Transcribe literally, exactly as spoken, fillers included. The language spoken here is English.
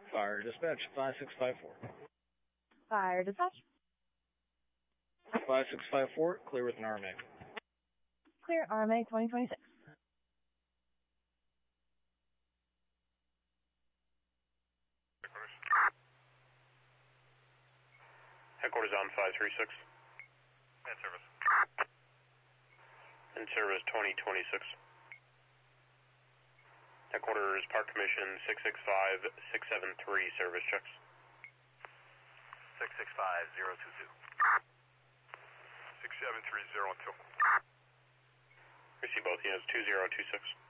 Fire dispatch, five six five four. Fire dispatch. five six five four, clear with an R M A. Clear R M A twenty twenty-six. Headquarters on five three six. In service. In service twenty twenty-six. Headquarters Park Commission six six five six seven three, service checks. six six five zero two two. six seven three zero two. Receive both units two zero two six.